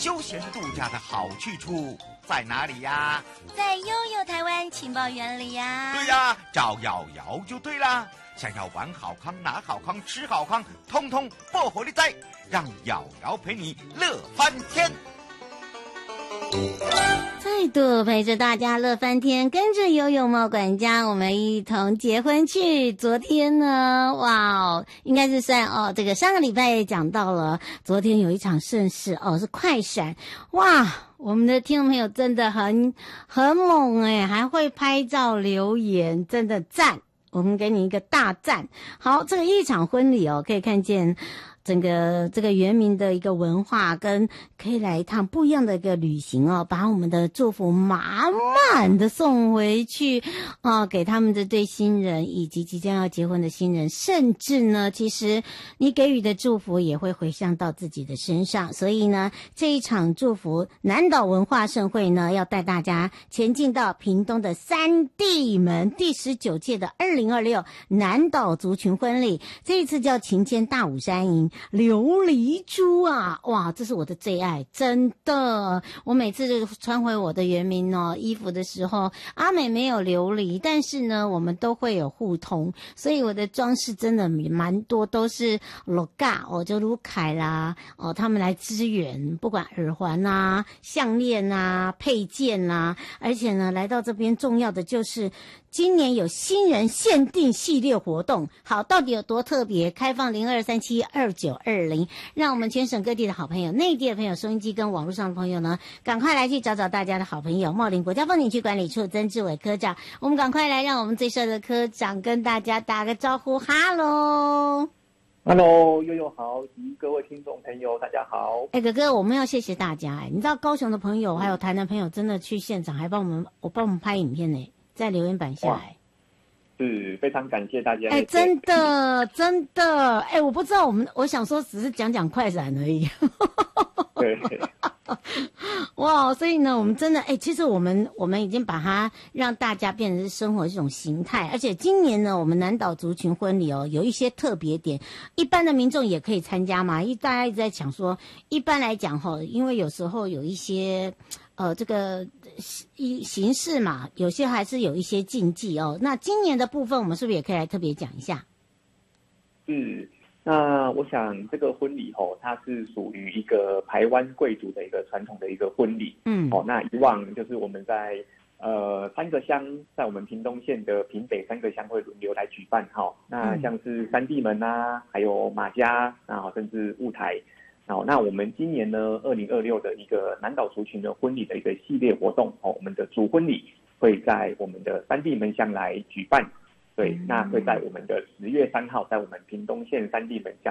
休闲度假的好去处在哪里呀？ 在悠悠台湾情报园里呀。 对呀，找瑶瑶就对啦。想要玩好康、拿好康、吃好康，通通报火力在，让瑶瑶陪你乐翻天。 再度陪着大家乐翻天，跟着悠悠猫管家，我们一同结婚去。昨天呢，哇，应该是算这个上个礼拜也讲到了，昨天有一场盛事是快闪，哇，我们的听众朋友真的很猛还会拍照留言，真的赞，我们给你一个大赞。好，这个一场婚礼可以看见整个这个原民的一个文化，跟可以来一趟不一样的一个旅行把我们的祝福满满的送回去给他们这对新人以及即将要结婚的新人，甚至呢，其实你给予的祝福也会回向到自己的身上。所以呢，这一场祝福南岛文化盛会呢，要带大家前进到屏东的三地门第19届的2026南岛族群婚礼，这一次叫晴天大武山营琉璃珠啊，哇，这是我的最爱，真的。我每次就穿回我的原民衣服的时候，阿美没有琉璃，但是呢，我们都会有互通，所以我的装饰真的蛮多都是罗嘎就卢凯啦他们来支援，不管耳环啊、项链啊、配件啊，而且呢，来到这边重要的就是今年有新人限定系列活动。好，到底有多特别？开放02372920，让我们全省各地的好朋友、内地的朋友、收音机跟网络上的朋友呢，赶快来去找找大家的好朋友茂林国家风景区管理处曾志伟科长。我们赶快来让我们最帅的科长跟大家打个招呼，哈喽。 Hello， 悠悠好，及各位听众朋友，大家好。 哥哥，我们要谢谢大家你知道高雄的朋友还有台南朋友真的去现场，还帮我们拍影片在留言板下来。 是非常感谢大家。 真的，我不知道我想说只是讲快闪而已。 对。 哇，所以呢，我们真的其实我们已经把它让大家变成是生活这种形态，而且今年呢，我们南岛族群婚礼有一些特别点，一般的民众也可以参加嘛。大家一直在讲说，一般来讲因为有时候有一些这个形式嘛，有些还是有一些禁忌那今年的部分，我们是不是也可以来特别讲一下？ 是。那我想这个婚礼它是属于一个台湾贵族的一个传统的一个婚礼。那以往就是我们在3个乡，在我们屏东县的屏北3个乡会轮流来举办那像是三地门啊，还有马家甚至雾台。那我们今年呢2026的一个南岛族群的婚礼的一个系列活动我们的主婚礼会在我们的三地门乡来举办。对，那会在我们的10月3号，在我们屏东县三地门乡